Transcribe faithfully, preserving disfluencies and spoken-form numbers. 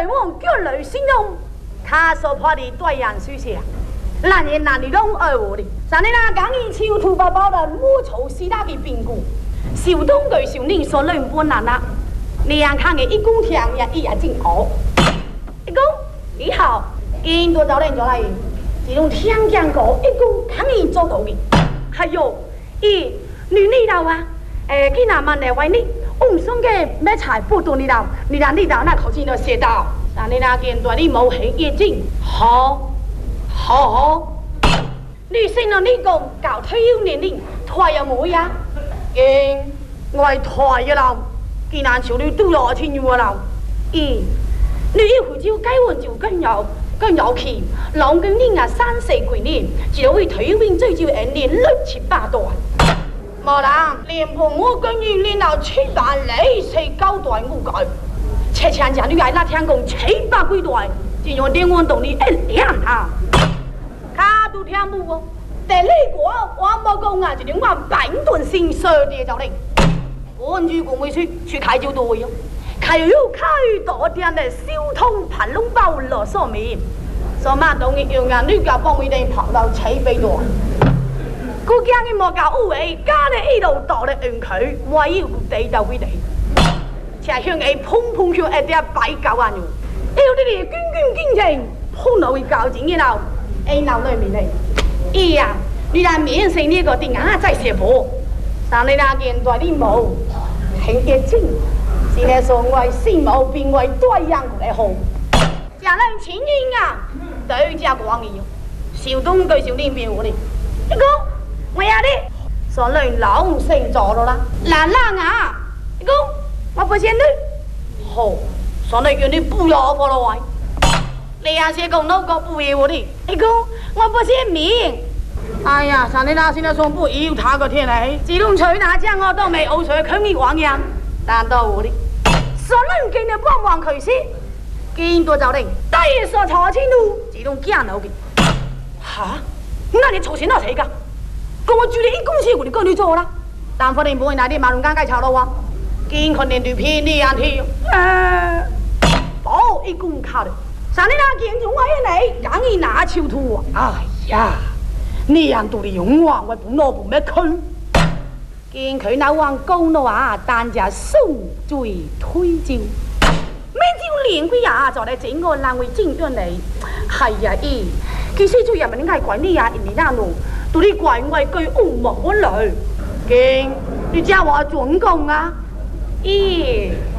来往各类形容，他所怕的对人书写，男人男女拢爱我的。上日那讲你超土包包的摸草四大的变故，小东对小人所论不难啊。你眼看嘅一公听也一也真好。一公你好，今多早点就来，这种听讲过一公看你做到的。还有，咦，你呢度啊？诶，佢那晚嚟为你，我唔送嘅咩菜不到你度，你让你度那口气都写到，但你那件对你冇起眼睛，好，好好。你先到呢個教退休年齡，退又冇呀？驚我係退嘅啦，既然潮你都有錢嘅啦。咦，你一回朝雞換就更有更有錢，兩個人啊三四幾年，就會退休兵最少一年六七八代。冇啦，連婆我跟住練到七八里四九代五代，切切人你係那聽講七八幾代，只用電話同你一兩下。他都听不哦，但你果我冇讲啊，就连我板盾先说的就令。我如果没去去开就对哟，开又开多点的小通盘龙包罗上面，所嘛当然要让你家帮我哋跑到七倍多。佢惊你莫教乌诶，家你呢度多咧用佢，我要地就會地，且向你碰碰向一啲擺狗啊！要你哋捐捐經情，碰到會搞錢嘅啦。A 鬧裏面嚟，咦呀！你那面上呢個點啊真係邪火，但你那件對你冇挺一精，是咧所謂先冇變為對人嚟好，家人錢人啊對家講嘅，小東對小年變我哋，你講我呀啲，所論老成咗咯啦，嗱嗱啊！你講我不先你，好，所以叫你不要我咯喂。你呀，先讲那个不要我的，你讲我不是命。哎呀，上你那现在说不要他个天嘞，自动吹那将我都没欧水坑你王样，难道我的？所能给你帮忙佢先，见多就令，第一所查清楚，自动见到嘅。哈？那你吵醒到谁噶？跟我住你一公司我就跟你做啦，但否定不会拿啲马龙干盖炒了哇？见肯定对骗你眼天，呃，保一公卡的。上你那件中我一嚟，梗係拿超土啊！哎呀，呢人到底用話我本攞部咩區？見佢那往高嘅話，單只數最推招，咩招連佢呀就嚟整個爛位整咗你。係呀，咦，其實做人民係怪你呀，人哋那路到底怪我句烏毛嚟，見你家話準講啊？咦？